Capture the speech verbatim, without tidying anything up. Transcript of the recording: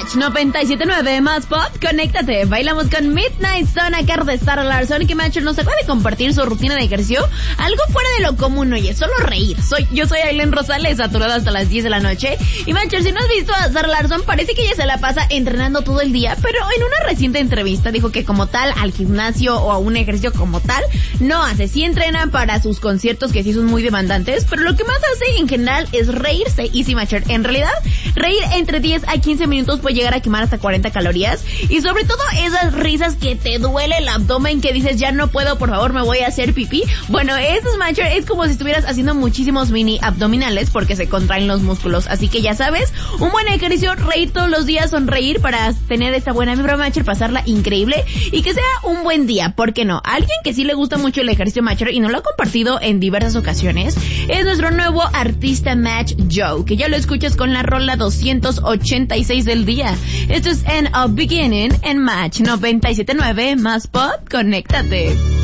Match noventa y siete punto nueve más pop, conéctate. Bailamos con Midnight Sun a cargo de Sarah Larson, que Matcher nos acaba de compartir su rutina de ejercicio, algo fuera de lo común, oye, solo reír. Soy, yo soy Aileen Rosales, saturada hasta las diez de la noche. Y Matcher, si no has visto a Sarah Larson, parece que ella se la pasa entrenando todo el día, pero en una reciente entrevista dijo que como tal, al gimnasio o a un ejercicio como tal, no hace. Sí entrena para sus conciertos, que sí son muy demandantes, pero lo que más hace en general es reírse. Y sí, Matcher, en realidad, reír entre diez a quince minutos puede llegar a quemar hasta cuarenta calorías, y sobre todo esas risas que te duele el abdomen, que dices ya no puedo, por favor me voy a hacer pipí. Bueno, eso, Matcher, es como si estuvieras haciendo muchísimos mini abdominales porque se contraen los músculos. Así que ya sabes, un buen ejercicio, reír todos los días, sonreír para tener esta buena vibra, Matcher, pasarla increíble y que sea un buen día. ¿Por qué no? Alguien que sí le gusta mucho el ejercicio, Matcher, y nos lo ha compartido en diversas ocasiones, es nuestro nuevo artista Match Joe, que ya lo escuchas con la rola doscientos ochenta y seis del día. Esto es En a Beginning en Match noventa y siete punto nueve más pop, conéctate.